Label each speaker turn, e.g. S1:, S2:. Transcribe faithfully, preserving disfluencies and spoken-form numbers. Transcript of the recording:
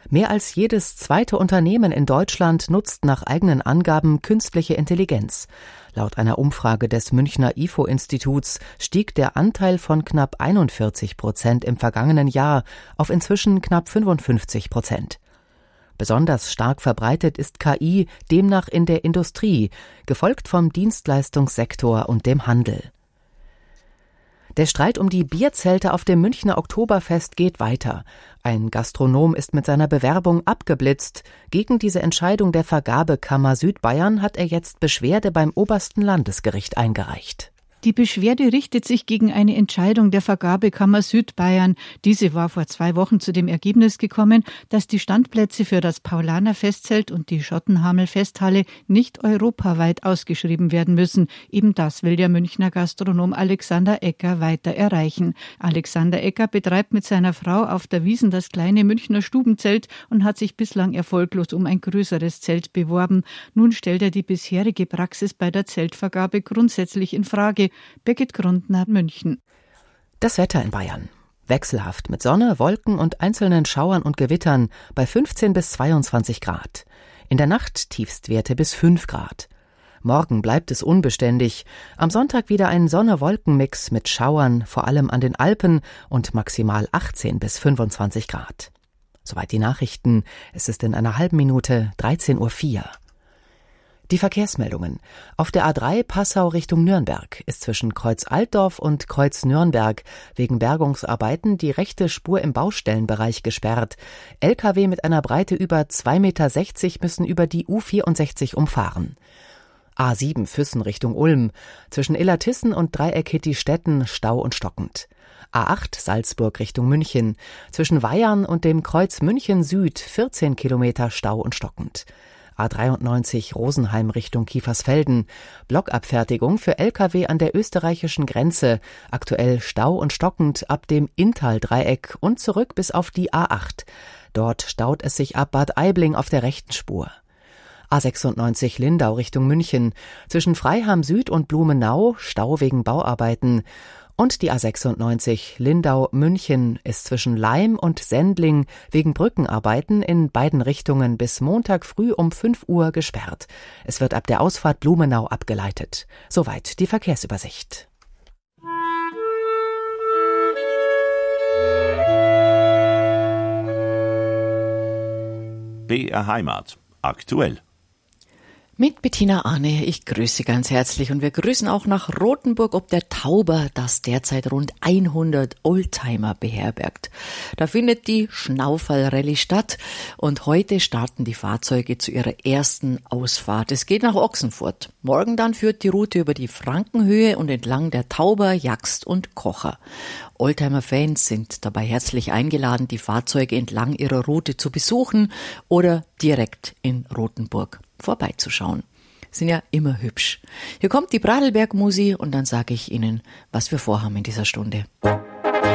S1: Mehr als jedes zweite Unternehmen in Deutschland nutzt nach eigenen Angaben künstliche Intelligenz. Laut einer Umfrage des Münchner I F O-Instituts stieg der Anteil von knapp einundvierzig Prozent im vergangenen Jahr auf inzwischen knapp fünfundfünfzig Prozent. Besonders stark verbreitet ist K I demnach in der Industrie, gefolgt vom Dienstleistungssektor und dem Handel. Der Streit um die Bierzelte auf dem Münchner Oktoberfest geht weiter. Ein Gastronom ist mit seiner Bewerbung abgeblitzt. Gegen diese Entscheidung der Vergabekammer Südbayern hat er jetzt Beschwerde beim obersten Landesgericht eingereicht.
S2: Die Beschwerde richtet sich gegen eine Entscheidung der Vergabekammer Südbayern. Diese war vor zwei Wochen zu dem Ergebnis gekommen, dass die Standplätze für das Paulaner Festzelt und die Schottenhamel Festhalle nicht europaweit ausgeschrieben werden müssen. Eben das will der Münchner Gastronom Alexander Ecker weiter erreichen. Alexander Ecker betreibt mit seiner Frau auf der Wiesn das kleine Münchner Stubenzelt und hat sich bislang erfolglos um ein größeres Zelt beworben. Nun stellt er die bisherige Praxis bei der Zeltvergabe grundsätzlich in Frage. Birgit Grundner, München.
S1: Das Wetter in Bayern. Wechselhaft mit Sonne, Wolken und einzelnen Schauern und Gewittern bei fünfzehn bis zweiundzwanzig Grad. In der Nacht Tiefstwerte bis fünf Grad. Morgen bleibt es unbeständig. Am Sonntag wieder ein Sonne-Wolken-Mix mit Schauern, vor allem an den Alpen und maximal achtzehn bis fünfundzwanzig Grad. Soweit die Nachrichten. Es ist in einer halben Minute dreizehn Uhr vier. Die Verkehrsmeldungen. Auf der A drei Passau Richtung Nürnberg ist zwischen Kreuz Altdorf und Kreuz Nürnberg wegen Bergungsarbeiten die rechte Spur im Baustellenbereich gesperrt. L K W mit einer Breite über zwei Meter sechzig müssen über die U vierundsechzig umfahren. A sieben Füssen Richtung Ulm. Zwischen Illertissen und Dreieck Hitti-Stetten Stau und stockend. A acht Salzburg Richtung München. Zwischen Weyarn und dem Kreuz München Süd vierzehn Kilometer Stau und stockend. A dreiundneunzig Rosenheim Richtung Kiefersfelden. Blockabfertigung für L K W an der österreichischen Grenze. Aktuell Stau und stockend ab dem Inntal-Dreieck und zurück bis auf die A acht. Dort staut es sich ab Bad Aibling auf der rechten Spur. A sechsundneunzig Lindau Richtung München. Zwischen Freiham Süd und Blumenau Stau wegen Bauarbeiten. Und die A sechsundneunzig Lindau-München ist zwischen Laim und Sendling wegen Brückenarbeiten in beiden Richtungen bis Montag früh um fünf Uhr gesperrt. Es wird ab der Ausfahrt Blumenau abgeleitet. Soweit die Verkehrsübersicht.
S3: B R Heimat. Aktuell.
S4: Mit Bettina Arne, ich grüße ganz herzlich und wir grüßen auch nach Rothenburg ob der Tauber, das derzeit rund hundert Oldtimer beherbergt. Da findet die Schnauferl-Rallye statt und heute starten die Fahrzeuge zu ihrer ersten Ausfahrt. Es geht nach Ochsenfurt. Morgen dann führt die Route über die Frankenhöhe und entlang der Tauber, Jaxt und Kocher. Oldtimer-Fans sind dabei herzlich eingeladen, die Fahrzeuge entlang ihrer Route zu besuchen oder direkt in Rothenburg vorbeizuschauen. Sind ja immer hübsch. Hier kommt die Bradelberg-Musi und dann sage ich Ihnen, was wir vorhaben in dieser Stunde.